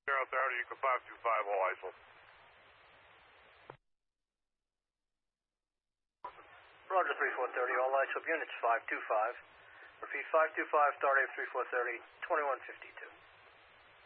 030, you can 525 all ISO. Roger 3430, all ISO units 525. Repeat 525, start aim 3430, 2152.